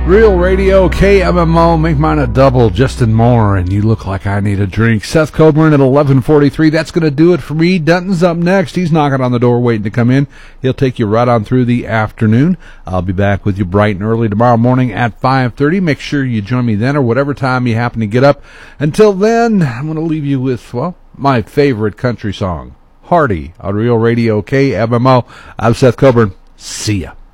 Real Radio, KMMO, make mine a double, Justin Moore, and you look like I need a drink. Seth Coburn at 11:43. That's going to do it for me. Dutton's up next. He's knocking on the door waiting to come in. He'll take you right on through the afternoon. I'll be back with you bright and early tomorrow morning at 5:30. Make sure you join me then or whatever time you happen to get up. Until then, I'm going to leave you with, well, my favorite country song, Hardy, on Real Radio, KMMO. I'm Seth Coburn. See ya.